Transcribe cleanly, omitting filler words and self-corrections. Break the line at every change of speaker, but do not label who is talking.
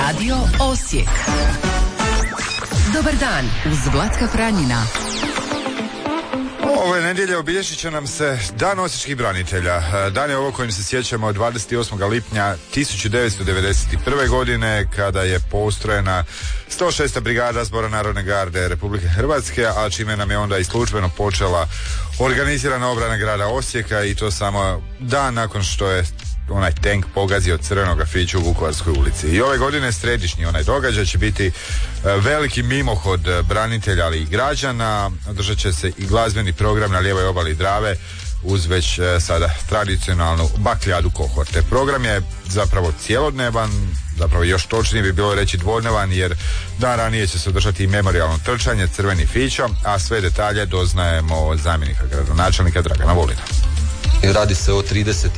Radio Osijek. Dobar dan uz Vlatka Franjina.
Ove nedjelje obilježit će nam se Dan osječkih branitelja. Dan je ovo kojim se sjećamo 28. lipnja 1991. godine kada je postrojena 106. brigada Zbora Narodne garde Republike Hrvatske, a čime nam je onda i službeno počela organizirana obrana grada Osijeka, i to samo dan nakon što je onaj tank pogazio crvenog afića u Vukovarskoj ulici. I ove godine središnji onaj događaj će biti veliki mimohod branitelja, ali i građana. Održat će se i glazbeni program na lijevoj obali Drave uz već sada tradicionalnu bakljadu kohorte. Program je zapravo cjelodnevan, zapravo još točnije bi bilo reći dvodnevan, jer dan ranije će se održati i memorijalno trčanje Crveni fićo, a sve detalje doznajemo od zamjenika gradonačelnika Dragana Volina.
Radi se o 30